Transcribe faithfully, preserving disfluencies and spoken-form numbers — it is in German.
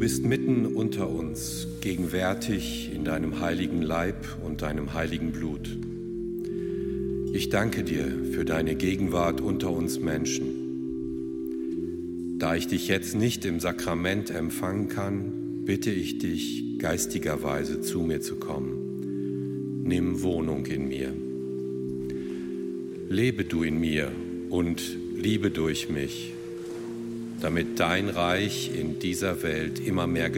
bist mitten unter uns, gegenwärtig in deinem heiligen Leib und deinem heiligen Blut. Ich danke dir für deine Gegenwart unter uns Menschen. Da ich dich jetzt nicht im Sakrament empfangen kann, bitte ich dich, geistigerweise zu mir zu kommen. Nimm Wohnung in mir. Lebe du in mir und liebe durch mich, damit dein Reich in dieser Welt immer mehr